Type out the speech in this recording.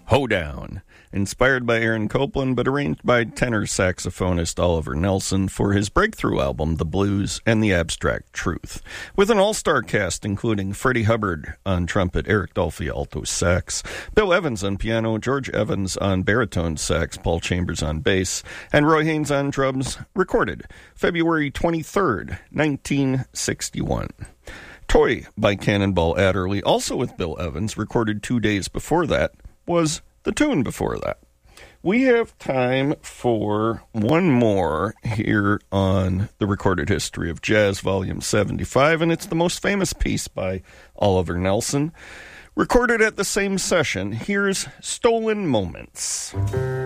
Hoedown, inspired by Aaron Copland but arranged by tenor saxophonist Oliver Nelson for his breakthrough album The Blues and the Abstract Truth, with an all-star cast including Freddie Hubbard on trumpet, Eric Dolphy alto sax, Bill Evans on piano, George Evans on baritone sax, Paul Chambers on bass, and Roy Haynes on drums, recorded February 23rd, 1961. Toy by Cannonball Adderley, also with Bill Evans, recorded 2 days before that, was the tune before that. We have time for one more here on the Recorded History of Jazz, Volume 75, and it's the most famous piece by Oliver Nelson, recorded at the same session. Here's Stolen Moments.